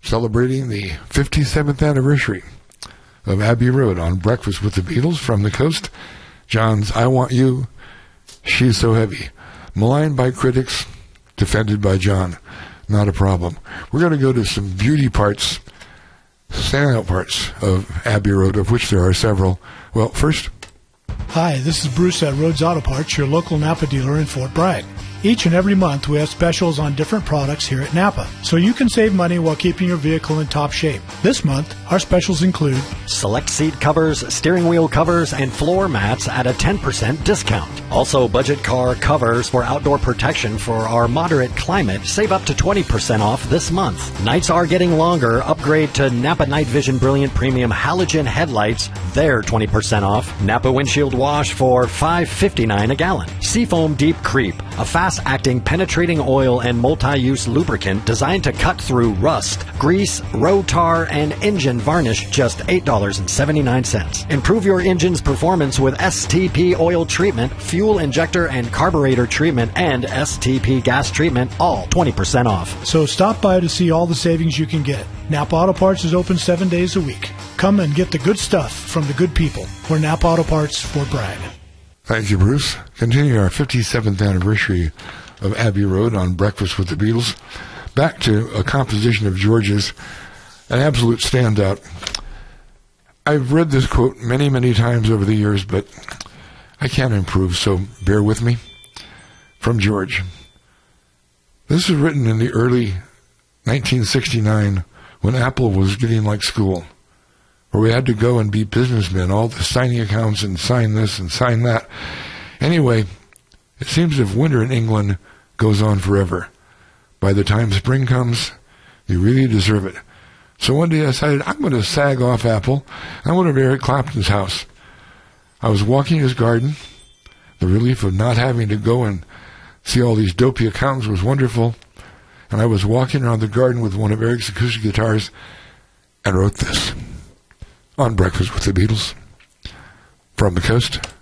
celebrating the 57th anniversary of Abbey Road on Breakfast with the Beatles from the coast. John's I Want You, She's So Heavy. Maligned by critics, defended by John. Not a problem. We're going to go to some beauty parts, standout parts of Abbey Road, of which there are several. Well, first... Hi, this is Bruce at Rhodes Auto Parts, your local Napa dealer in Fort Bragg. Each and every month, we have specials on different products here at Napa, so you can save money while keeping your vehicle in top shape. This month, our specials include select seat covers, steering wheel covers, and floor mats at a 10% discount. Also, budget car covers for outdoor protection for our moderate climate save up to 20% off this month. Nights are getting longer. Upgrade to Napa Night Vision Brilliant Premium Halogen headlights. They're 20% off. Napa windshield wash for $5.59 a gallon. Seafoam Deep Creep, a fast-acting penetrating oil and multi-use lubricant designed to cut through rust, grease, road tar, and engine varnish, just $8.79. Improve your engine's performance with STP oil treatment, fuel injector and carburetor treatment, and STP gas treatment, all 20% off. So stop by to see all the savings you can get. Napa Auto Parts is open 7 days a week. Come and get the good stuff from the good people. We're Napa Auto Parts, Fort Bragg. Thank you, Bruce. Continuing our 57th anniversary of Abbey Road on Breakfast with the Beatles. Back to a composition of George's, an absolute standout. I've read this quote many, many times over the years, but I can't improve, so bear with me. From George. This was written in the early 1969 when Apple was getting like school, where we had to go and be businessmen, all the signing accounts and sign this and sign that. Anyway, it seems as if winter in England goes on forever. By the time spring comes, you really deserve it. So one day I decided I'm going to sag off Apple. I went over to Eric Clapton's house. I was walking his garden. The relief of not having to go and see all these dopey accountants was wonderful. And I was walking around the garden with one of Eric's acoustic guitars and wrote this on Breakfast with the Beatles from the coast.